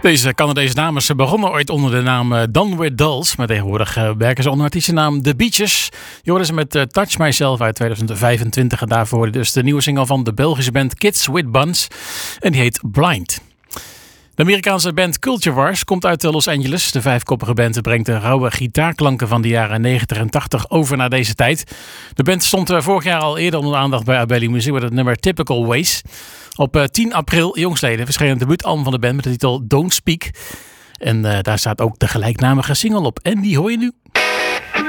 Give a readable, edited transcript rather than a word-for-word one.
Deze Canadese dames begonnen ooit onder de naam Done With Dolls. Maar tegenwoordig werken ze onder artiestennaam The Beaches. Je hoorde ze met Touch Myself uit 2025. En daarvoor dus de nieuwe single van de Belgische band Kids With Buns. En die heet Blind. De Amerikaanse band Culture Wars komt uit Los Angeles. De vijfkoppige band brengt de rauwe gitaarklanken van de jaren 90 en 80 over naar deze tijd. De band stond vorig jaar al eerder onder de aandacht bij Abelli Music met het nummer Typical Ways. Op 10 april, jongsleden, verscheen een debuutalbum van de band met de titel Don't Speak. En daar staat ook de gelijknamige single op. En die hoor je nu.